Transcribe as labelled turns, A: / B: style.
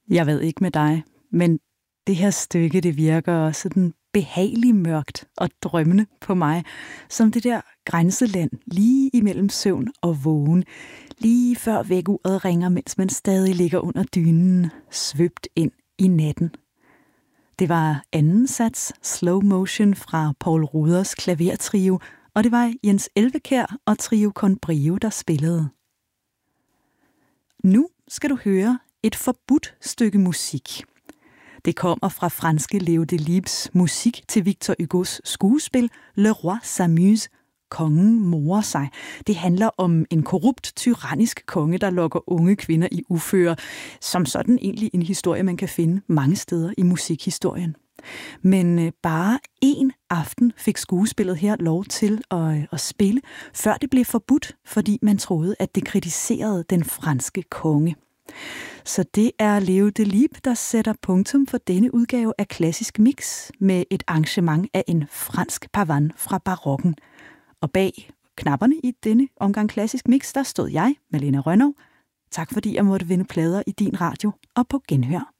A: Jeg ved ikke med dig, men det her stykke, det virker sådan behageligt mørkt og drømmende på mig, som det der grænseland lige imellem søvn og vågen, lige før vækkeuret ringer, mens man stadig ligger under dynen, svøbt ind i natten. Det var anden sats, Slow Motion fra Poul Ruders klavertrio, og det var Jens Elvekjær og Trio Con Brio, der spillede. Nu skal du høre et forbudt stykke musik. Det kommer fra franske Léo Delibes musik til Victor Hugos skuespil Le Roi s'amuse, kongen morer sig. Det handler om en korrupt, tyrannisk konge, der lokker unge kvinder i uføre, som sådan egentlig en historie, man kan finde mange steder i musikhistorien. Men bare en aften fik skuespillet her lov til at spille, før det blev forbudt, fordi man troede, at det kritiserede den franske konge. Så det er Léo Delibes, der sætter punktum for denne udgave af Klassisk Mix med et arrangement af en fransk pavane fra barokken. Og bag knapperne i denne omgang Klassisk Mix, der stod jeg, Malene Rønnow. Tak fordi jeg måtte vinde plader i din radio, og på genhør.